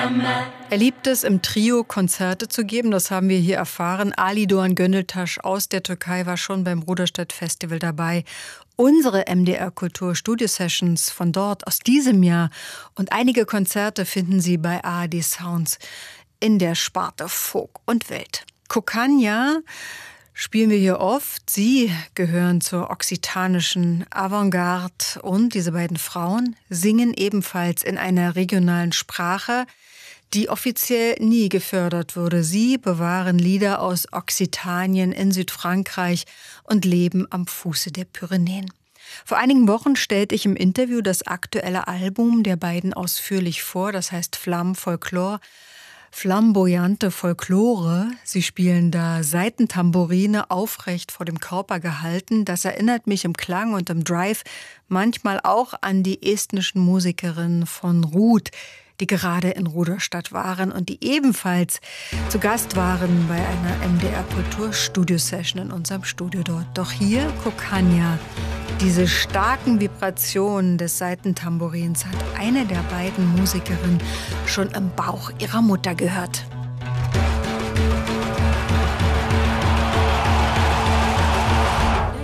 Er liebt es, im Trio Konzerte zu geben, das haben wir hier erfahren. Ali Doğan Gönültaş aus der Türkei war schon beim Ruderstadt Festival dabei. Unsere MDR Kultur Studio Sessions von dort aus diesem Jahr und einige Konzerte finden Sie bei ARD Sounds in der Sparte Folk und Welt. Kokanja spielen wir hier oft. Sie gehören zur okzitanischen Avantgarde und diese beiden Frauen singen ebenfalls in einer regionalen Sprache, die offiziell nie gefördert wurde. Sie bewahren Lieder aus Okzitanien in Südfrankreich und leben am Fuße der Pyrenäen. Vor einigen Wochen stellte ich im Interview das aktuelle Album der beiden ausführlich vor, das heißt Flamme Folklore, flamboyante Folklore. Sie spielen da Saitentambourine aufrecht vor dem Körper gehalten. Das erinnert mich im Klang und im Drive manchmal auch an die estnischen Musikerinnen von Ruth, die gerade in Ruderstadt waren und die ebenfalls zu Gast waren bei einer MDR Kultur Studio Session in unserem Studio dort. Doch hier Kokanja, diese starken Vibrationen des Saitentambourins hat eine der beiden Musikerinnen schon im Bauch ihrer Mutter gehört.